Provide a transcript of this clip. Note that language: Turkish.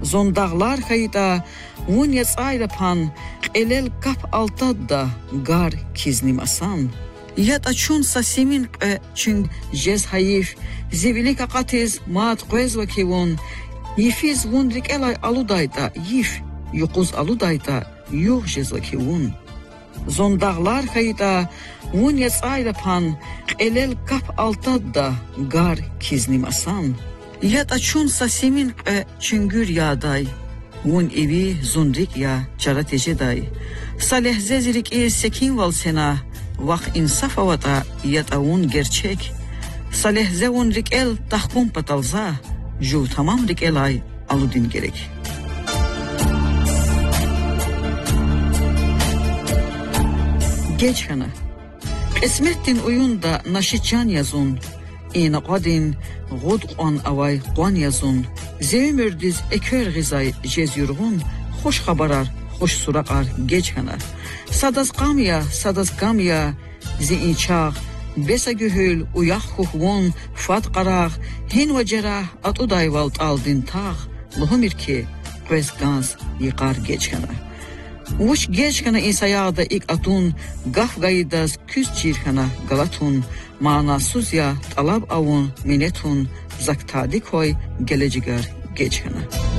Zondağlar hayda vun yatsaylapan elel kap altadda gar kiznimasan. Yat açun sasimin çün jez hayif zivilik akatiz maat qezva kivun yifiz vun rikelay aludayda yif yukuz aludayda yuh jezva kivun. Zondağlar hayda vun yatsaylapan elel kap altadda gar kiznimasan. Yat açun sasimin çüngür yaday vun evi zundrik ya çarat ejeday. Saleh zezirik sekin val sena vak insaf avata yatavun gerçek. Saleh zevun rikel tahkum patalza ju tamam rikelay aludin gerek. Geçhana Esmettin oyunda naşitcan yazun İna qadin gud qan avay qan yazun Zevmürdiz ekör gizay jez yurgun Hoş habarar hoş suraqar geçhana Sadaz kamya zi inçaq Besa gühül uyaq huhvun fat qaraq Hin ve cerah atuday valt aldin tağ Luhumir ki qvez gaz yıqar geçhana Uç geçkana insayağda ilk atun, gaf gayidaz küs çirkana galatun, manasuz ya talab avun minetun, zaktadi koy gelecigar geçkana.